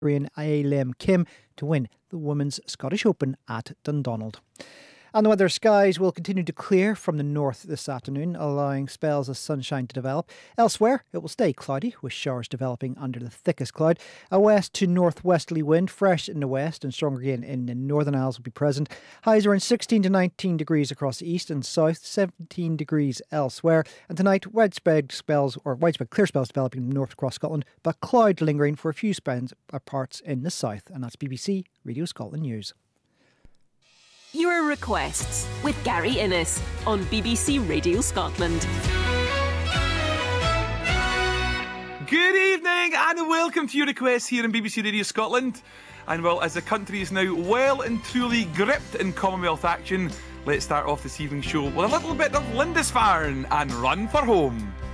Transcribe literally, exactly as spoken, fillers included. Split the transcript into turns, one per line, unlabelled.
Lim Kim to win the Women's Scottish Open at Dundonald. And the weather skies will continue to clear from the north this afternoon, allowing spells of sunshine to develop. Elsewhere, it will stay cloudy, with showers developing under the thickest cloud. A west to northwesterly wind, fresh in the west and stronger again in the Northern Isles, will be present. Highs are in sixteen to nineteen degrees across the east and south, seventeen degrees elsewhere. And tonight, widespread spells, or widespread clear spells developing north across Scotland, but cloud lingering for a few spans or parts in the south. And that's B B C Radio Scotland News.
Your requests with Gary Innes on B B C Radio Scotland.
Good evening and welcome to your requests here on B B C Radio Scotland. And well, as the country is now well and truly gripped in Commonwealth action, let's start off this evening's show with a little bit of Lindisfarne and Run for Home.